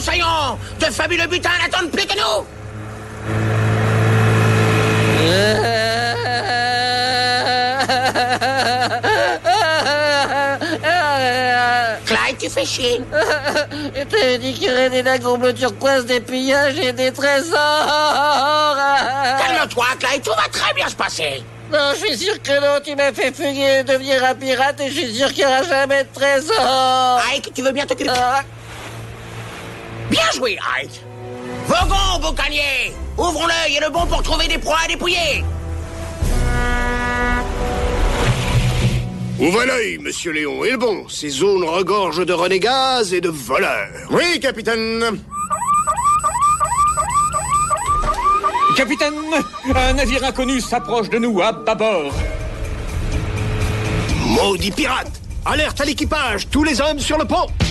assaillants de fabuleux butins n'attendent plus que nous. Clyde, tu fais chier. Je t'avais dit qu'il y aurait des lagons bleus turquoise, des pillages et des trésors. Calme-toi, Clyde, tout va très bien se passer. Non, je suis sûr que non, tu m'as fait fuguer et devenir un pirate et je suis sûr qu'il n'y aura jamais de trésor. Ike, tu veux bien t'occuper? Bien joué, Ike. Vogon, boucanier. Ouvrons l'œil et le bon pour trouver des proies à dépouiller. Ouvrez l'œil, monsieur Léon, et le bon. Ces zones regorgent de renégats et de voleurs. Oui, capitaine. Capitaine, un navire inconnu s'approche de nous à bâbord. Maudits pirates! Alerte à l'équipage, tous les hommes sur le pont!